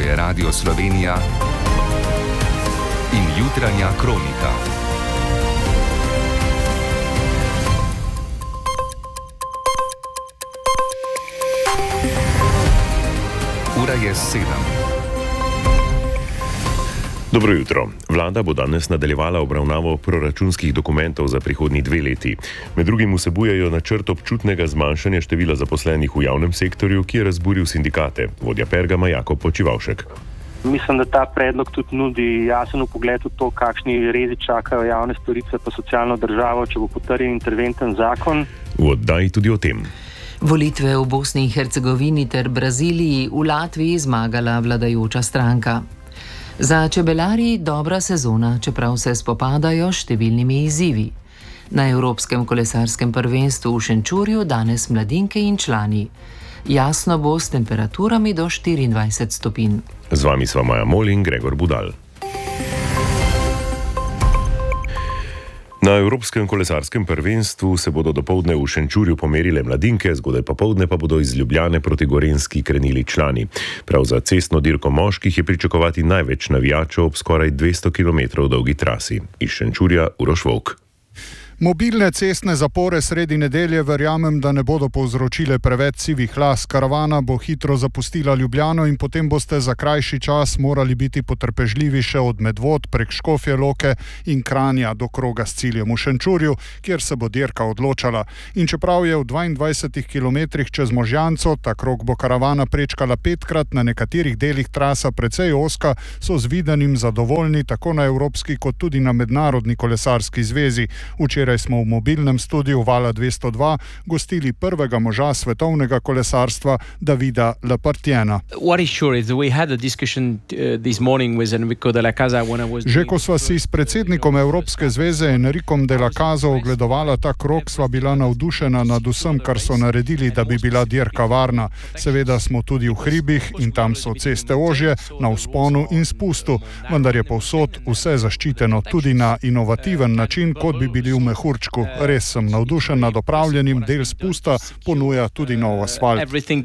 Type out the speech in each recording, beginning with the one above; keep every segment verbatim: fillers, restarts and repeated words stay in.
je Radio Slovenija in jutranja kronika. Ura je sedem. Dobro jutro. Vlada bo danes nadaljevala obravnavo proračunskih dokumentov za prihodnji dve leti. Med drugim vsebujejo načrt občutnega zmanjšanja števila zaposlenih v javnem sektorju, ki je razburil sindikate. Vodja Pergama Jakob Počivavšek. Mislim, da ta predlog tudi nudi jasen vpogled v to, kakšni rezi čakajo javne storitve pa socialno državo, če bo potrjen interventen zakon. V oddaji tudi o tem. Volitve v Bosni in Hercegovini ter Braziliji, v Latviji zmagala vladajoča stranka. Za čebelarji dobra sezona, čeprav se spopadajo s številnimi izzivi. Na Evropskem kolesarskem prvenstvu v Šenčurju danes mladinke in člani. Jasno bo s temperaturami do štiriindvajset stopinj. Z vami sva Maja Mol in Gregor Budal. Na Evropskem kolesarskem prvenstvu se bodo dopoldne v Šenčurju pomerile mladinke, zgodaj popoldne pa bodo iz Ljubljane proti Gorenjski krenili člani. Prav za cestno dirko moških je pričakovati največ navijačev ob skoraj dvesto kilometrov dolgi trasi. Iz Šenčurja Uroš Volk. Mobilne cestne zapore sredi nedelje verjamem, da ne bodo povzročile preveč sivih las. Karavana bo hitro zapustila Ljubljano in potem boste za krajši čas morali biti potrpežljivi še od Medvod prek Škofje Loke in Kranja do kroga s ciljem v Šenčurju, kjer se bo dirka odločala. In čeprav je v dvaindvajsetih kilometrih čez Možjanco, ta krog bo karavana prečkala petkrat, na nekaterih delih trasa precej ozka, so z videnim zadovoljni tako na Evropski kot tudi na Mednarodni kolesarski zvezi. Včeraj Včeraj smo v mobilnem studiu Vala dvesto dva gostili prvega moža svetovnega kolesarstva Davida Lepartiena. Že ko sva si s predsednikom Evropske zveze Enricom de la Caso ogledovala ta krog, sva bila navdušena nad vsem, kar so naredili, da bi bila dirka varna. Seveda smo tudi v hribih in tam so ceste ožje, na vzponu in spustu, vendar je povsod vse zaščiteno tudi na inovativen način, kot bi bili v Hurčku. Res sem navdušen nad opravljenim, del spusta ponuja tudi nov asfalt.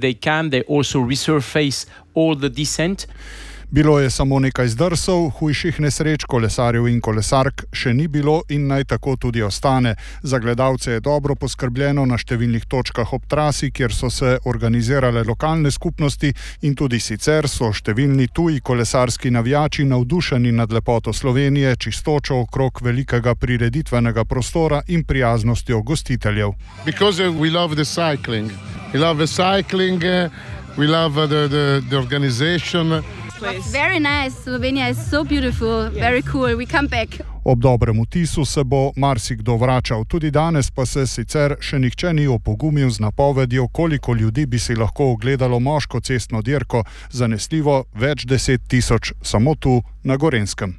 Bilo je samo nekaj zdrsov, hujših nesreč, kolesarjev in kolesark še ni bilo in naj tako tudi ostane. Za gledalce je dobro poskrbljeno na številnih točkah ob trasi, kjer so se organizirale lokalne skupnosti in tudi sicer so številni tuji kolesarski navijači navdušeni nad lepoto Slovenije, čistočo okrog velikega prireditvenega prostora in prijaznostjo gostiteljev. Because we love the cycling. We love the cycling, we love the, the, the organization. Very nice. Slovenia is so beautiful, very cool. We come back. Ob dobrem vtisu se bo marsikdo vračal. Tudi danes pa se sicer še nihče ni opogumil z napovedjo, koliko ljudi bi si lahko ogledalo moško cestno dirko, zanesljivo več deset tisoč samo tu na Gorenjskem.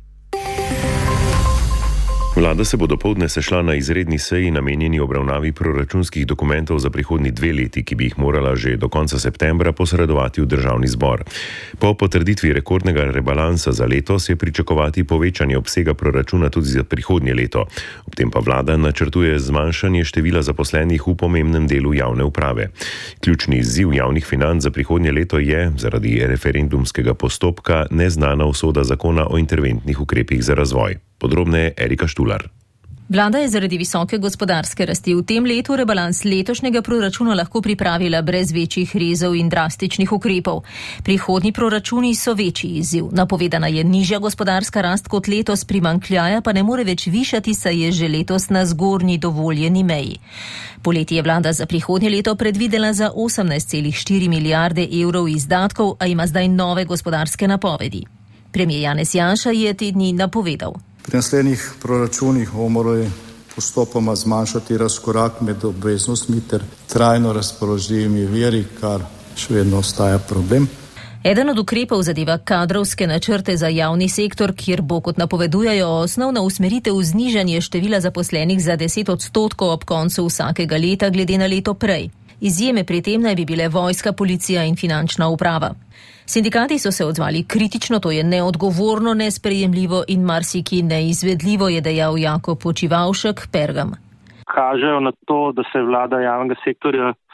Vlada se bo dopoldne sešla na izredni seji namenjeni obravnavi proračunskih dokumentov za prihodnji dve leti, ki bi jih morala že do konca septembra posredovati v državni zbor. Po potrditvi rekordnega rebalansa za letos je pričakovati povečanje obsega proračuna tudi za prihodnje leto. Ob tem pa vlada načrtuje zmanjšanje števila zaposlenih v pomembnem delu javne uprave. Ključni izziv javnih financ za prihodnje leto je, zaradi referendumskega postopka, neznana usoda zakona o interventnih ukrepih za razvoj. Podrobneje Erika Štular. Vlada je zaradi visoke gospodarske rasti v tem letu rebalans letošnjega proračuna lahko pripravila brez večjih rezov in drastičnih ukrepov. Prihodnji proračuni so večji izziv. Napovedana je nižja gospodarska rast kot letos, primanjkljaja pa ne more več višati, saj je že letos na zgornji dovoljeni meji. Poleti je vlada za prihodnje leto predvidela za osemnajst celih štiri milijarde evrov izdatkov, a ima zdaj nove gospodarske napovedi. Premier Janez Janša je te dni napovedal. Pri naslednjih proračunih bomo morali postopoma zmanjšati razkorak med obveznostmi ter trajno razpoložljivimi viri, kar še vedno ostaja problem. Eden od ukrepov zadeva kadrovske načrte za javni sektor, kjer bo, kot napovedujejo, osnovna usmeritev znižanje števila zaposlenih za deset odstotkov ob koncu vsakega leta glede na leto prej. Izjeme pri tem naj bi bile vojska, policija in finančna uprava. Sindikati so se odzvali kritično, to je neodgovorno, nesprejemljivo in marsiki neizvedljivo, je dejal Jakob Počivavšek, Pergam. Kažejo na to, da se vlada javnega sektorja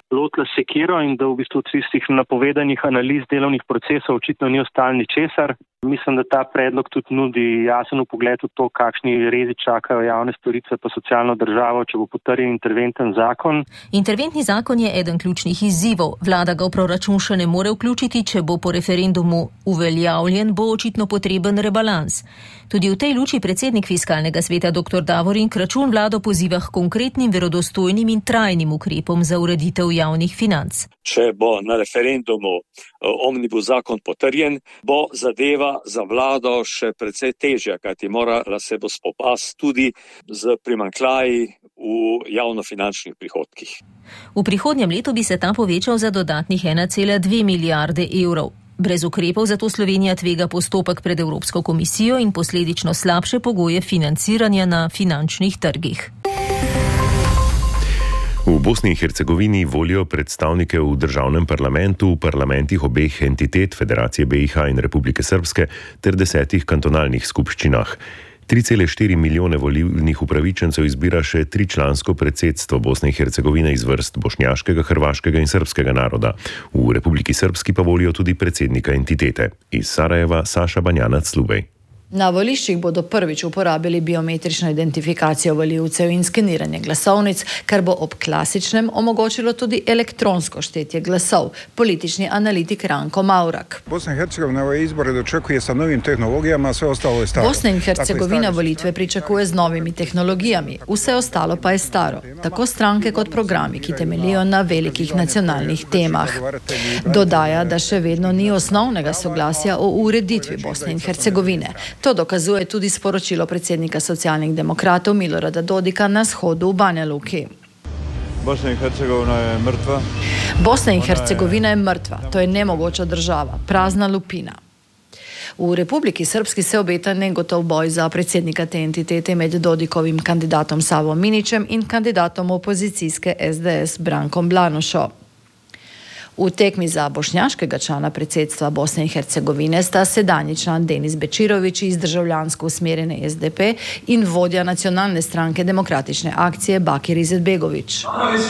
lotila sekiro in da v bistvu od tistih napovedanih analiz delovnih procesov očitno ni ostalo ničesar. Mislim, da ta predlog tudi nudi jasen vpogled v to, kakšni rezi čakajo javne storitve pa socialno državo, če bo potrjen interventen zakon. Interventni zakon je eden ključnih izzivov. Vlada ga v proračun še ne more vključiti, če bo po referendumu uveljavljen, bo očitno potreben rebalans. Tudi v tej luči predsednik Fiskalnega sveta dr. Davorin Kračun vlado poziva k konkretnim, verodostojnim in trajnim ukrepom za ureditev javnih financ. Če bo na referendumu omnibus zakon potrjen, bo zadeva za vlado še precej težja, kajti morala se bo spopasti tudi z primanjkljaji v javnofinančnih prihodkih. V prihodnjem letu bi se ta povečal za dodatnih ena cela dve milijarde evrov. Brez ukrepov zato Slovenija tvega postopek pred Evropsko komisijo in posledično slabše pogoje financiranja na finančnih trgih. V Bosni in Hercegovini volijo predstavnike v državnem parlamentu, v parlamentih obeh entitet Federacije B I H in Republike Srpske ter desetih kantonalnih skupščinah. tri cele štiri milijone volilnih upravičencev izbira še tričlansko predsedstvo Bosne in Hercegovine iz vrst bošnjaškega, hrvaškega in srbskega naroda. V Republiki Srpski pa volijo tudi predsednika entitete. Iz Sarajeva Saša Banjanac-Slubej. Na voliščih bodo prvič uporabili biometrično identifikacijo volivcev in skeniranje glasovnic, kar bo ob klasičnem omogočilo tudi elektronsko štetje glasov. Politični analitik Ranko Maurak. Bosna in Hercegovina ove izbore dočekuje sa novim tehnologijama, sve ostalo je staro. Bosna in Hercegovina volitve pričakuje z novimi tehnologijami, vse ostalo pa je staro. Tako stranke kot programi, ki temeljijo na velikih nacionalnih temah. Dodaja, da še vedno ni osnovnega soglasja o ureditvi Bosne in Hercegovine. To dokazuje tudi sporočilo predsednika socialnih demokratov Milorada Dodika na shodu v Banja Luki. Bosna in Hercegovina je mrtva. Bosna in Hercegovina je mrtva. To je nemogoča država, prazna lupina. V Republiki Srpski se obeta negotov boj za predsednika te entitete med Dodikovim kandidatom Savom Minićem in kandidatom opozicijske S D S Brankom Blanušo. V tekmi za bošnjaškega člana predsedstva Bosne in Hercegovine sta sedanji član Denis Bečirović iz državljansko usmerjene S D P in vodja nacionalne stranke demokratične akcije Bakir Izetbegović.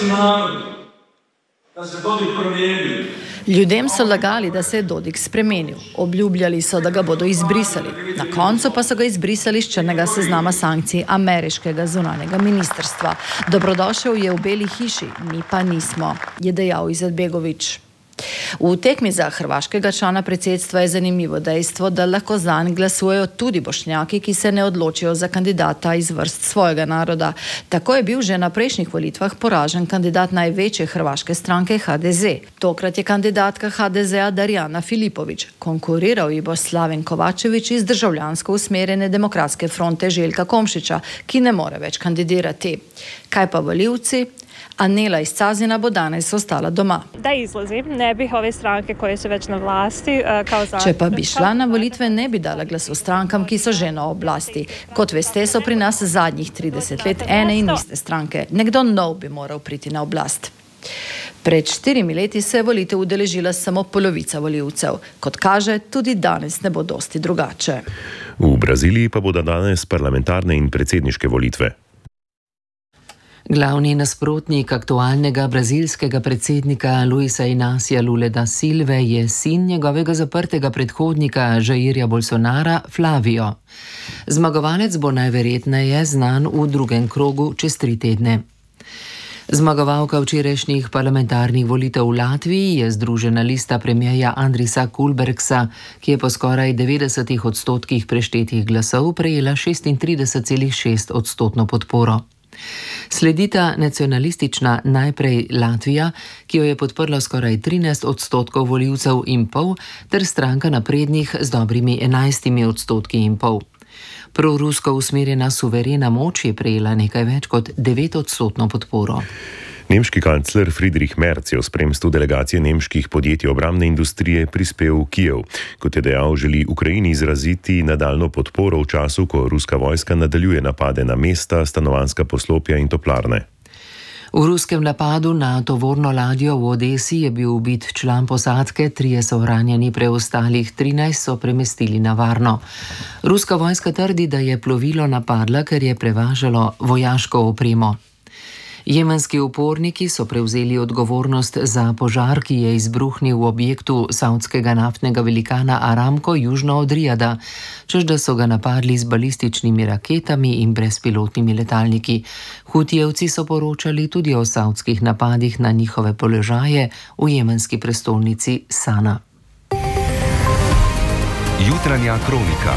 Ljudem so lagali, da se je Dodik spremenil. Obljubljali so, da ga bodo izbrisali. Na koncu pa so ga izbrisali z črnega seznama sankcij ameriškega zunanjega ministrstva. Dobrodošel je v Beli hiši, mi pa nismo, je dejal Izetbegović. V tekmi za hrvaškega člana predsedstva je zanimivo dejstvo, da lahko zanj glasujejo tudi bošnjaki, ki se ne odločijo za kandidata iz vrst svojega naroda. Tako je bil že na prejšnjih volitvah poražen kandidat največje hrvaške stranke H D Z. Tokrat je kandidatka H D Z-a Darjana Filipović. Konkuriral ji bo Slaven Kovačević iz državljansko usmerjene demokratske fronte Željka Komšića, ki ne more več kandidirati. Kaj pa volivci? Anela iz Cazina bo danes ostala doma. Da izlazim, ne bih ove stranke koje su već na vlasti kao zastupnica. Če pa bi šla na volitve, ne bi dala glasu strankam, ki so že na oblasti. Kot veste, so pri nas zadnjih trideset let ene in iste stranke. Nekdo nov bi moral priti na oblast. Pred štirimi leti se je volitev udeležila samo polovica volivcev. Kot kaže, tudi danes ne bo dosti drugače. V Braziliji pa bodo danes parlamentarne in predsedniške volitve. Glavni nasprotnik aktualnega brazilskega predsednika Luisa Inácia Lule da Silve je sin njegovega zaprtega predhodnika Jairja Bolsonara, Flavio. Zmagovalec bo najverjetneje znan v drugem krogu čez tri tedne. Zmagovalka včerajšnjih parlamentarnih volitev v Latviji je Združena lista premierja Andrisa Kulbergsa, ki je po skoraj devetdesetih odstotkih preštetih glasov prejela šestintrideset celih šest odstotno podporo. Sledita nacionalistična Najprej Latvija, ki jo je podprlo skoraj trinajst odstotkov volivcev in pol, ter stranka naprednih z dobrimi enajstimi odstotki in pol. Prorusko usmerjena Suverena moč je prejela nekaj več kot devet odstotno podporo. Nemški kancler Friedrich Merz je v spremstvu delegacije nemških podjetij obrambne industrije prispel v Kijev. Kot je dejal, želi Ukrajini izraziti nadaljno podporo v času, ko ruska vojska nadaljuje napade na mesta, stanovanjska poslopja in toplarne. V ruskem napadu na tovorno ladjo v Odesi je bil ubit član posadke, trije so ranjeni, preostalih trinajst so premestili na varno. Ruska vojska trdi, da je plovilo napadla, ker je prevažalo vojaško opremo. Jemenski uporniki so prevzeli odgovornost za požar, ki je izbruhnil v objektu saudskega naftnega velikana Aramco južno od Rijada, čež da so ga napadli z balističnimi raketami in brezpilotnimi letalniki. Hutijevci so poročali tudi o saudskih napadih na njihove položaje v jemenski prestolnici Sana. Jutranja kronika.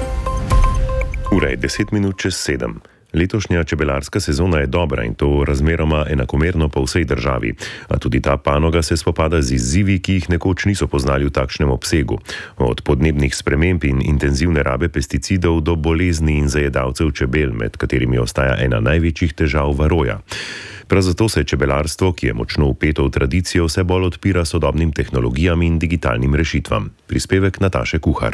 Ura je deset minut čez sedem. Letošnja čebelarska sezona je dobra in to razmeroma enakomerno po vsej državi. A tudi ta panoga se spopada z izzivi, ki jih nekoč niso poznali v takšnem obsegu. Od podnebnih sprememb in intenzivne rabe pesticidov do bolezni in zajedavcev čebel, med katerimi ostaja ena največjih težav varoja. Prav zato se čebelarstvo, ki je močno vpeto v tradicijo, vse bolj odpira sodobnim tehnologijam in digitalnim rešitvam. Prispevek Nataše Kuhar.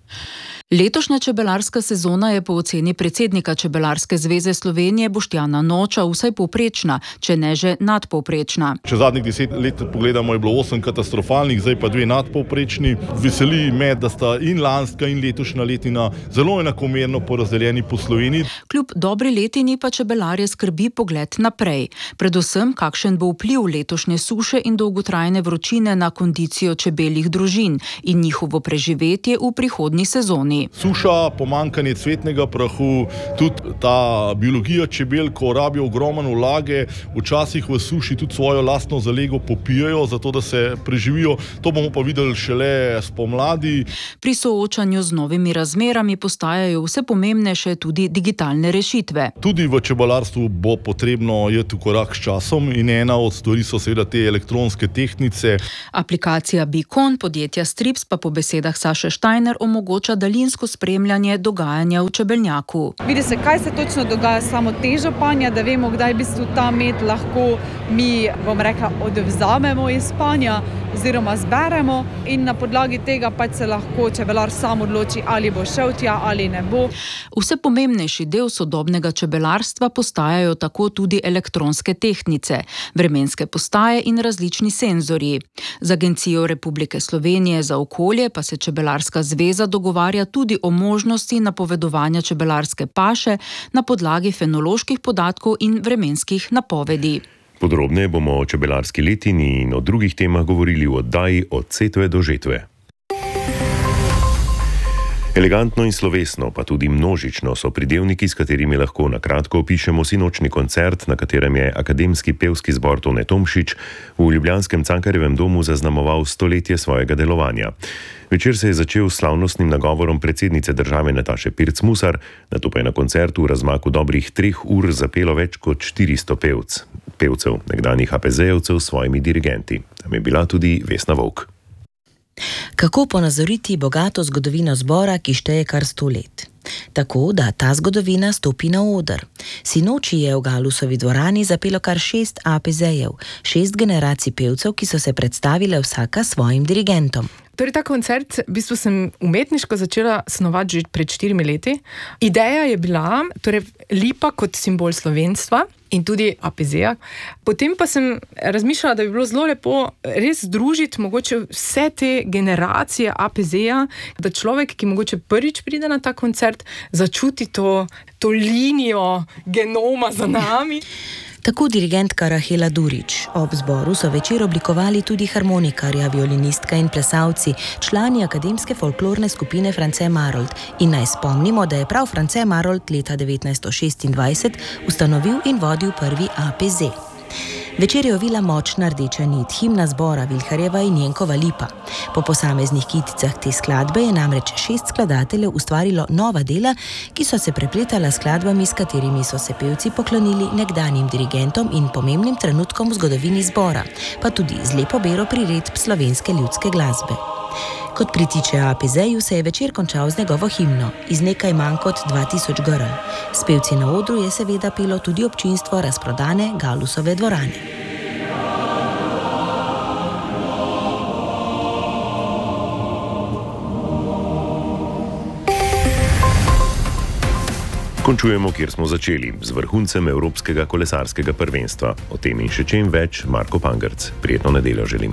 Letošnja čebelarska sezona je po oceni predsednika Čebelarske zveze Slovenije Boštjana Noča vsaj povprečna, če ne že nadpovprečna. Če zadnjih deset let pogledamo, je bilo osem katastrofalnih, zdaj pa dve nadpovprečni. Veseli me, da sta in lanska in letošnja letina zelo enakomerno porazdeljeni po Sloveniji. Kljub dobri letini pa čebelarje skrbi pogled naprej. Predvsem, kakšen bo vpliv letošnje suše in dolgotrajne vročine na kondicijo čebeljih družin in njihovo preživetje v prihodnji sezoni. Suša, pomanjkanje cvetnega prahu, tudi ta biologija čebel, ko rabijo ogromno vlage, včasih v suši tudi svojo lastno zalego popijajo, zato da se preživijo. To bomo pa videli šele spomladi. Pri soočanju z novimi razmerami postajajo vse pomembnejše tudi digitalne rešitve. Tudi v čebelarstvu bo potrebno iti v korak s časom in ena od stvari so seveda te elektronske tehnice. Aplikacija Beacon podjetja Strips pa po besedah Saše Štajner omogoča daljinsko spremljanje dogajanja v čebelnjaku. Vidi se, kaj se točno dogaja samo te županja, da vemo, kdaj bi se ta med lahko mi, bom rekla, odvzamemo iz panja oziroma zberemo in na podlagi tega pač se lahko čebelar sam odloči, ali bo šel tja ali ne bo. Vse pomembnejši del sodobnega čebelarstva postajajo tako tudi elektronske tehnice, vremenske postaje in različni senzorji. Z Agencijo Republike Slovenije za okolje pa se Čebelarska zveza dogovarja tudi o možnosti napovedovanja čebelarske paše na podlagi fenoloških podatkov in vremenskih napovedi. Podrobneje bomo o čebelarski letini in o drugih temah govorili v oddaji Od setve do žetve. Elegantno in slovesno, pa tudi množično so pridevniki, s katerimi lahko na kratko opišemo sinočni koncert, na katerem je akademski pevski zbor Tone Tomšič v ljubljanskem Cankarjevem domu zaznamoval stoletje svojega delovanja. Večer se je začel s slavnostnim nagovorom predsednice države Nataše Pirc Musar, nato pa je na koncertu v razmaku dobrih treh ur zapelo več kot štiristo pevc, pevcev, nekdanjih A P Z-jevcev s svojimi dirigenti. Tam je bila tudi Vesna Vovk. Kako ponazoriti bogato zgodovino zbora, ki šteje kar sto let? Tako, da ta zgodovina stopi na oder. Sinoči je v Galusovi dvorani zapelo kar šest A P Z-jev, šest generacij pevcev, ki so se predstavile vsaka svojim dirigentom. Torej, ta koncert, v bistvu sem umetniško začela snovati že pred štirimi leti. Ideja je bila, torej, lipa kot simbol slovenstva in tudi A P Z-ja. Potem pa sem razmišljala, da bi bilo zelo lepo res združiti mogoče vse te generacije A P Z-ja, da človek, ki mogoče prvič pride na ta koncert, začuti to, to linijo genoma za nami. Tako dirigentka Rahela Durič. Ob zboru so večer oblikovali tudi harmonikarja, violinistka in plesalci, člani akademske folklorne skupine France Marold. In naj spomnimo, da je prav France Marold leta devetnajststo šestindvajset ustanovil in vodil prvi A P Z. Večer je ovila močna rdeča nit, himna zbora Vilharjeva in Jenkova lipa. Po posameznih kiticah te skladbe je namreč šest skladateljev ustvarilo nova dela, ki so se prepletala s skladbami, s katerimi so se pevci poklonili nekdanjim dirigentom in pomembnim trenutkom v zgodovini zbora, pa tudi z lepo bero priredb slovenske ljudske glasbe. Kot pritiče A P Z-ju se je večer končal z njegovo himno, iz nekaj manj kot dva tisoč grl. S pevci na odru je seveda pelo tudi občinstvo razprodane Galusove dvorane. Končujemo, kjer smo začeli, z vrhuncem Evropskega kolesarskega prvenstva. O tem in še čem več Marko Pangrc. Prijetno nedeljo želim.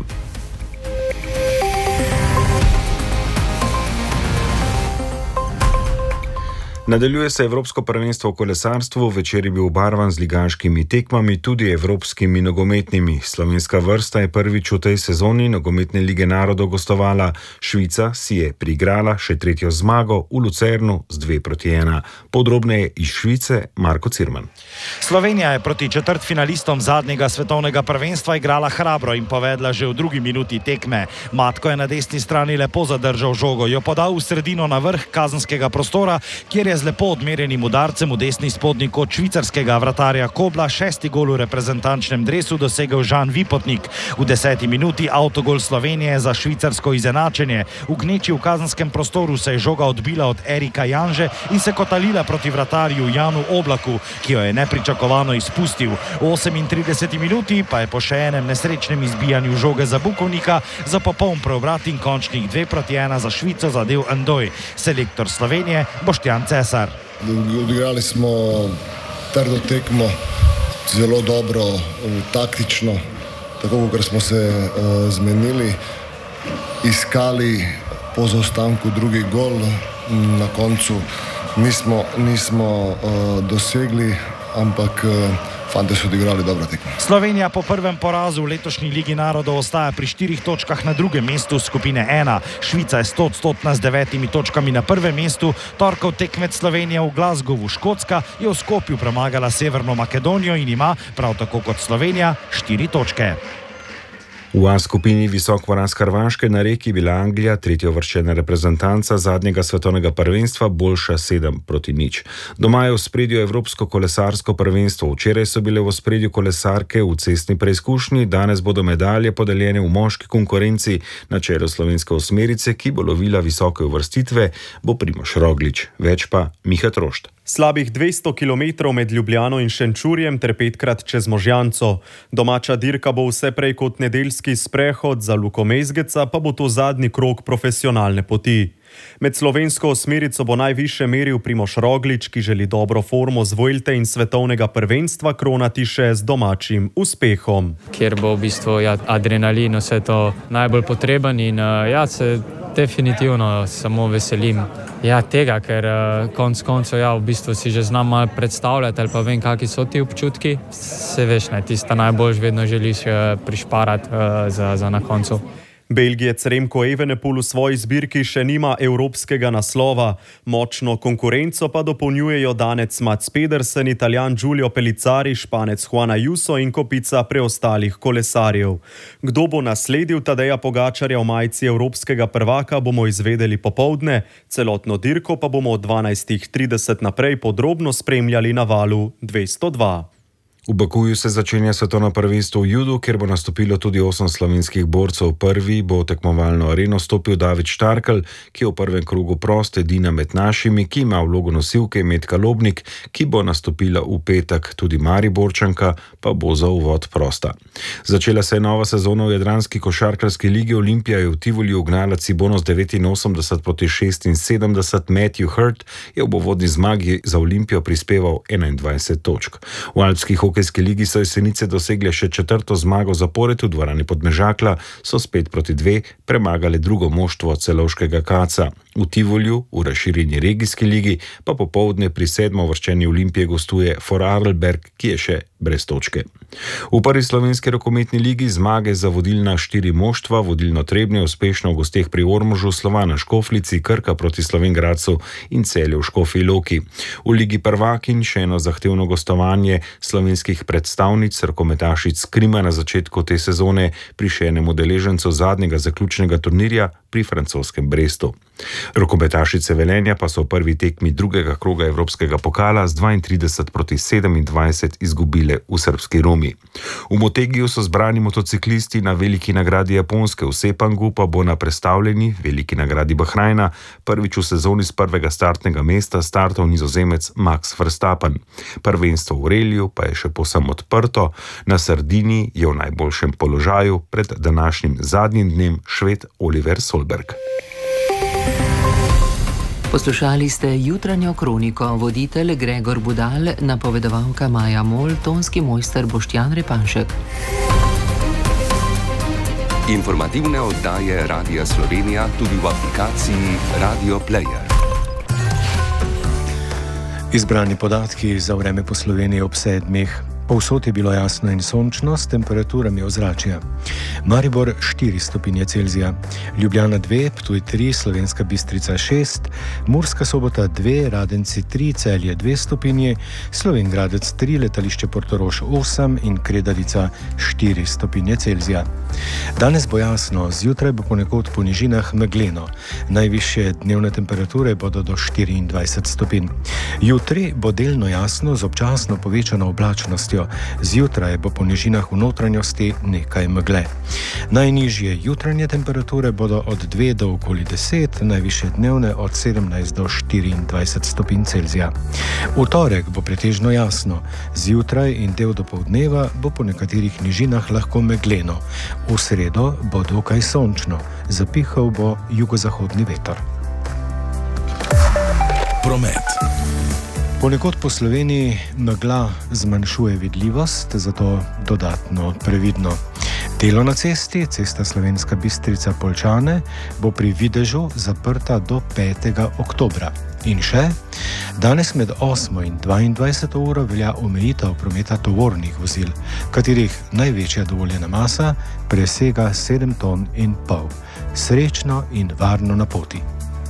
Nadaljuje se Evropsko prvenstvo v kolesarstvu, večer je bil obarvan z ligaškimi tekmami, tudi evropskimi nogometnimi. Slovenska vrsta je prvič v tej sezoni nogometne lige narodov gostovala. Švica si je priigrala še tretjo zmago v Lucernu z dve proti ena. Podrobneje iz Švice Marko Cirman. Slovenija je proti četrtfinalistom zadnjega svetovnega prvenstva igrala hrabro in povedla že v drugi minuti tekme. Matko je na desni strani lepo zadržal žogo, jo podal v sredino na vrh kazenskega prostora, kjer je z lepo odmerjenim udarcem v desni spodnji kot švicarskega vratarja Kobla šesti gol v reprezentančnem dresu dosegel Žan Vipotnik. V deseti minuti avtogol Slovenije za švicarsko izenačenje. V gneči v kazenskem prostoru se je žoga odbila od Erika Janže in se kotalila proti vratarju Janu Oblaku, ki jo je nepričakovano izpustil. V osemintrideseti minuti pa je po še enem nesrečnem izbijanju žoge za Bukovnika za popoln preobrat in končnih dve proti ena za Švico zadel Andoj. Selektor Slovenije Boštjan Cesar. Odigrali smo trdo tekmo, zelo dobro, taktično, tako kot smo se uh, zmenili, iskali po zaostanku drugi gol, na koncu nismo, nismo uh, dosegli, ampak uh, fante so odigrali dobro tekmo. Slovenija po prvem porazu v letošnji Ligi narodov ostaja pri štirih točkah na drugem mestu skupine ena. Švica je stoodstotna z devetimi točkami na prvem mestu. Torkov tekmec Slovenija v Glasgowu, Škotska, je v Skopju premagala Severno Makedonijo in ima, prav tako kot Slovenija, štiri točke. V A skupini visok poraz Hrvaške na Reki bila Anglija, tretjeuvrščena reprezentanca zadnjega svetovnega prvenstva, boljša sedem proti nič. Doma je v ospredju Evropsko kolesarsko prvenstvo. Včeraj so bile v ospredju kolesarke v cestni preizkušnji, danes bodo medalje podeljene v moški konkurenci. Na čelu slovenske osmerice, ki bo lovila visoke uvrstitve, bo Primož Roglič. Več pa Miha Trošt. Slabih dvesto kilometrov med Ljubljano in Šenčurjem ter petkrat čez Možjanco. Domača dirka bo vse prej kot nedeljski sprehod, za Luko Mezgeca pa bo to zadnji krog profesionalne poti. Med slovensko osmerico bo najviše meril Primož Roglič, ki želi dobro formo z Vuelte in svetovnega prvenstva kronati še z domačim uspehom. Kjer bo v bistvu ja, adrenalin vse to najbolj potreben in uh, ja, se definitivno samo veselim ja, tega, ker uh, konc koncev ja, v bistvu si že znam malo predstavljati ali pa vem, kakšni so ti občutki. Se veš, ne, tista najboljš vedno želiš uh, prišparati uh, za, za na koncu. Belgijec Remko Evenepoel v svoji zbirki še nima evropskega naslova. Močno konkurenco pa dopolnjujejo danec Mats Pedersen, Italijan Giulio Pellizzari, Španec Juan Ayuso in kopica preostalih kolesarjev. Kdo bo nasledil Tadeja Pogačarja v majici evropskega prvaka, bomo izvedeli popoldne. Celotno dirko pa bomo od dvanajst trideset naprej podrobno spremljali na valu dvesto dva. V Bakuju se začenja svetovno prvenstvo v judu, kjer bo nastopilo tudi osem slovenskih borcev. Prvi bo v tekmovalno areno stopil David Štarkel, ki je v prvem krogu prost, edina med našimi, ki ima vlogo nosilke Metka Lobnik, ki bo nastopila v petek. Tudi Mariborčanka pa bo za uvod prosta. Začela se je nova sezona v jadranski košarkarski ligi. Olimpija je v Tivoliju ugnala Cibono z devetinosemdeset proti šestinsedemdeset. Matthew Hurt je v uvodni zmagi za Olimpijo prispeval enaindvajset točk. V alpskih V hokejski ligi so Jesenice dosegle še četrto zmago zapored. V dvorani Podmežakla so spet proti dve premagali drugo moštvo celovškega Kaca. V Tivolju, v razširjeni regijski ligi, pa popoldne pri sedmouvrščeni Olimpije gostuje Vorarlberg, ki je še brez točke. V prvi slovenski rokometni ligi zmage za vodilna štiri moštva, vodilno Trebnje uspešno v gosteh pri Ormožu, Slovana Škoflici, Krka proti Slovenj Gradcu in Celje v Škofji Loki. V ligi prvakinj še eno zahtevno gostovanje slovenskih predstavnic, rokometašic Krima na začetku te sezone pri še enem udeležencu zadnjega zaključnega turnirja pri francoskem Brestu. Rokometašice Velenja pa so v prvi tekmi drugega kroga evropskega pokala z dvaintrideset proti sedemindvajset izgubile v srbski Rumi. V Motegiju so zbrani motociklisti na veliki nagradi Japonske, v Sepangu pa bo na predstavljeni veliki nagradi Bahrajna prvič v sezoni z prvega startnega mesta startal Nizozemec Max Verstappen. Prvenstvo v reliju pa je še povsem odprto. Na Sardini je v najboljšem položaju pred današnjim zadnjim dnem Šved Oliver Solberg. Poslušali ste jutranjo kroniko, voditelj Gregor Budal, napovedovalka Maja Mol, tonski mojster Boštjan Repanšek. Informativne oddaje Radia Slovenija tudi v aplikaciji Radio Player. Izbrani podatki za vreme po Sloveniji ob sedmih. Povsod je bilo jasno in sončno s temperaturami ozračja. Maribor štiri stopinje Celzija, Ljubljana dve, Ptuj tri, Slovenska Bistrica šest, Murska Sobota dve, Radenci tri, Celje dve stopinje, Slovengradec tri, Letališče Portorož osem in Kredarica štiri stopinje Celzija. Danes bo jasno, zjutraj bo ponekod po nižinah megleno. Najvišje dnevne temperature bodo do štiriindvajset stopinj. Jutri bo delno jasno z občasno povečano oblačnostjo. Zjutraj bo po nižinah v notranjosti nekaj megle. Najnižje jutranje temperature bodo od dve do okoli deset, najvišje dnevne od sedemnajst do štiriindvajset stopinj Celzija. V torek bo pretežno jasno, zjutraj in del dopoldneva bo po nekaterih nižinah lahko megleno. V sredo bo dokaj sončno, zapihal bo jugozahodni veter. Promet. Ponekod po Sloveniji megla zmanjšuje vidljivost, zato dodatno previdno. Delo na cesti, cesta Slovenska Bistrica Poljčane, bo pri videžu zaprta do petega oktobra. In še, danes med osmo in dvaindvajseto uro velja omejitev prometa tovornih vozil, katerih največja dovoljena masa presega sedem ton in pol. Srečno in varno na poti.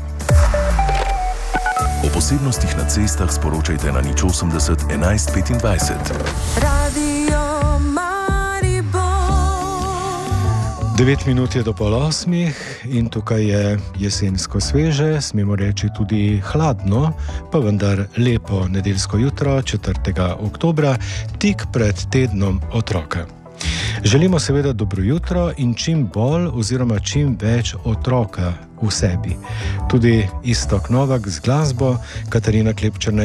O posebnostih na cestah sporočajte na nič osemdeset enajst petindvajset. Radio Maribor. Devet minut je do pol osmih in tukaj je jesensko sveže, smemo reči tudi hladno, pa vendar lepo nedeljsko jutro, četrtega oktobra, tik pred tednom otroka. Želimo seveda dobro jutro in čim bolj oziroma čim več otroka v sebi. Tudi Iztok Novak z glasbo, Katarina Klepčer